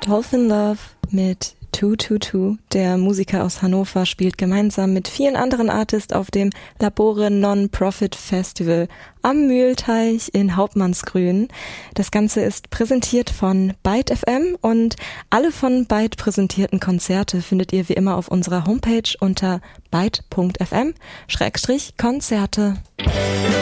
Dolphin Love mit 222. Der Musiker aus Hannover spielt gemeinsam mit vielen anderen Artists auf dem Labore Non-Profit Festival am Mühlteich in Hauptmannsgrün. Das Ganze ist präsentiert von Byte FM und alle von Byte präsentierten Konzerte findet ihr wie immer auf unserer Homepage unter byte.fm/Konzerte.